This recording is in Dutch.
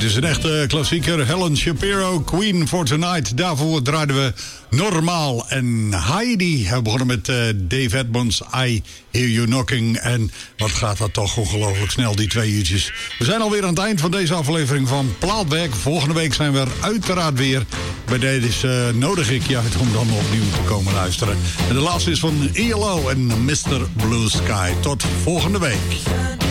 Het is een echte klassieker. Helen Shapiro, Queen for Tonight. Daarvoor draaiden we Normaal en Heidi. We begonnen met Dave Edmonds, I Hear You Knocking. En wat gaat dat toch ongelooflijk snel, die 2 uurtjes. We zijn alweer aan het eind van deze aflevering van Plaatwerk. Volgende week zijn we er uiteraard weer. Bij deze nodig ik je uit om dan opnieuw te komen luisteren. En de laatste is van ELO en Mr. Blue Sky. Tot volgende week.